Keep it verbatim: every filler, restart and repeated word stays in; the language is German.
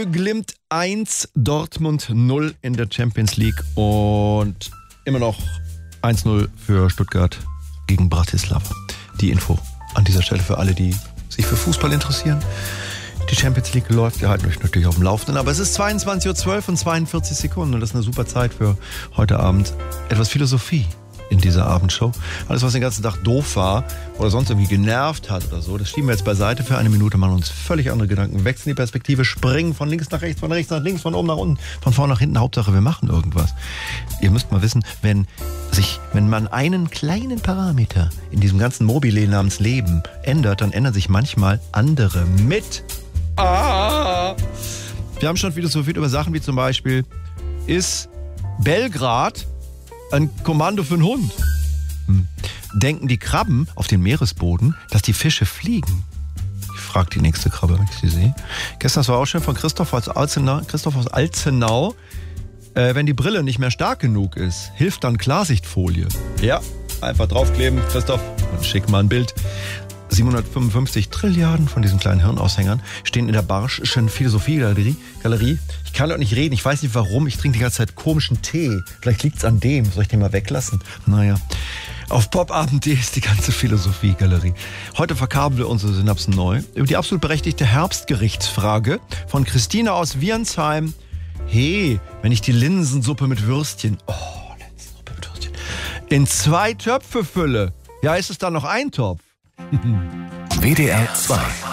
Malmö glimmt eins, Dortmund null in der Champions League und immer noch eins null für Stuttgart gegen Bratislava. Die Info an dieser Stelle für alle, die sich für Fußball interessieren. Die Champions League läuft, wir halten euch natürlich auf dem Laufenden, aber es ist zweiundzwanzig Uhr zwölf und zweiundvierzig Sekunden und das ist eine super Zeit für heute Abend. Etwas Philosophie in dieser Abendshow. Alles, was den ganzen Tag doof war oder sonst irgendwie genervt hat oder so, das schieben wir jetzt beiseite für eine Minute, machen uns völlig andere Gedanken, wechseln die Perspektive, springen von links nach rechts, von rechts nach links, von oben nach unten, von vorne nach hinten. Hauptsache, wir machen irgendwas. Ihr müsst mal wissen, wenn sich, wenn man einen kleinen Parameter in diesem ganzen Mobile namens Leben ändert, dann ändern sich manchmal andere mit. Ah! Wir haben schon philosophiert über Sachen wie zum Beispiel, ist Belgrad ein Kommando für einen Hund? Hm. Denken die Krabben auf den Meeresboden, dass die Fische fliegen? Ich frage die nächste Krabbe, wenn ich sie sehe. Gestern, das war auch schön von Christoph aus Alzenau. Christoph aus Alzenau. Äh, wenn die Brille nicht mehr stark genug ist, hilft dann Klarsichtfolie. Ja, einfach draufkleben, Christoph, und schick mal ein Bild. siebenhundertfünfundfünfzig Trilliarden von diesen kleinen Hirnaushängern stehen in der Barschschen Philosophiegalerie. Galerie. Ich kann doch nicht reden, ich weiß nicht warum. Ich trinke die ganze Zeit komischen Tee. Vielleicht liegt es an dem. Soll ich den mal weglassen? Naja. Auf popabend.de ist die ganze Philosophiegalerie. Heute verkabeln wir unsere Synapsen neu über die absolut berechtigte Herbstgerichtsfrage von Christina aus Wiernsheim. Hey, wenn ich die Linsensuppe mit Würstchen, oh, Linsensuppe mit Würstchen, in zwei Töpfe fülle, ja, ist es dann noch ein Topf? W D R zwei